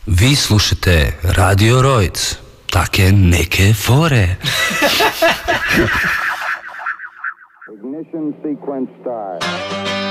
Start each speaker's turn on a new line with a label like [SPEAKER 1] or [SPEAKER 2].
[SPEAKER 1] Vi slušate Radio Rojc, take neke fore.
[SPEAKER 2] Ignition sequence start.